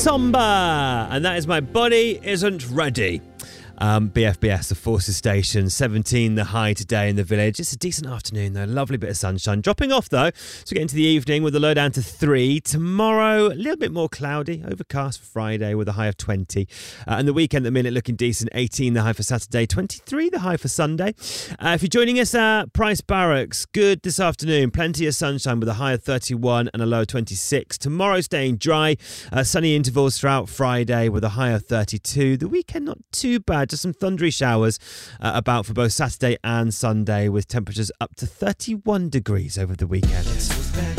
Somber, and that is My Body Isn't Ready. BFBS, the Forces Station, 17 the high today in the village. It's a decent afternoon though, lovely bit of sunshine. Dropping off though, so we get into the evening with a low down to 3. Tomorrow, a little bit more cloudy, overcast for Friday with a high of 20. And the weekend at the minute looking decent, 18 the high for Saturday, 23 the high for Sunday. If you're joining us at Price Barracks, good this afternoon, plenty of sunshine with a high of 31 and a low of 26. Tomorrow staying dry, sunny intervals throughout Friday with a high of 32. The weekend not too bad. Just some thundery showers about for both Saturday and Sunday with temperatures up to 31 degrees over the weekend.